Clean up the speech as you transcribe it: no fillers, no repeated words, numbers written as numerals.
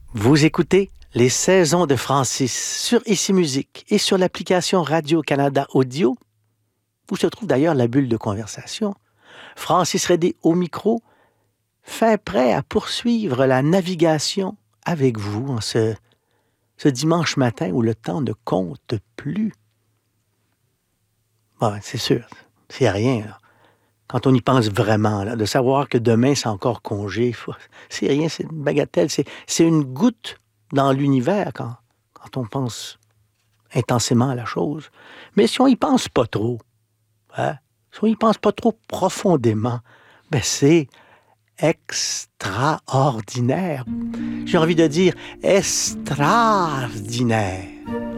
Vous écoutez Les Saisons de Francis sur Ici Musique et sur l'application Radio-Canada Audio, où se trouve d'ailleurs la bulle de conversation. Francis Redé au micro, fin prêt à poursuivre la navigation avec vous en ce dimanche matin où le temps ne compte plus. Bon, c'est sûr, c'est rien, là. Quand on y pense vraiment, là, de savoir que demain, c'est encore congé, c'est rien, c'est une bagatelle, c'est une goutte dans l'univers quand on pense intensément à la chose. Mais si on y pense pas trop, hein, si on y pense pas trop profondément, ben c'est extraordinaire. J'ai envie de dire extraordinaire.